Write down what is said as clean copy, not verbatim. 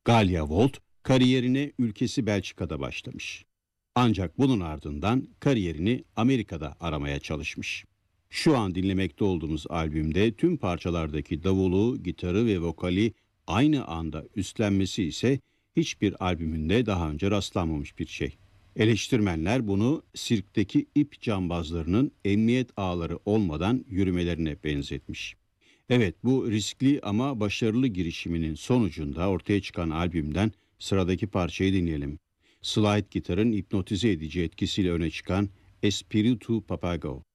Galia Volt kariyerine ülkesi Belçika'da başlamış. Ancak bunun ardından kariyerini Amerika'da aramaya çalışmış. Şu an dinlemekte olduğumuz albümde tüm parçalardaki davulu, gitarı ve vokali aynı anda üstlenmesi ise hiçbir albümünde daha önce rastlanmamış bir şey. Eleştirmenler bunu sirkteki ip cambazlarının emniyet ağları olmadan yürümelerine benzetmiş. Evet, bu riskli ama başarılı girişiminin sonucunda ortaya çıkan albümden sıradaki parçayı dinleyelim. Slide gitarın hipnotize edici etkisiyle öne çıkan Espiritu Papago.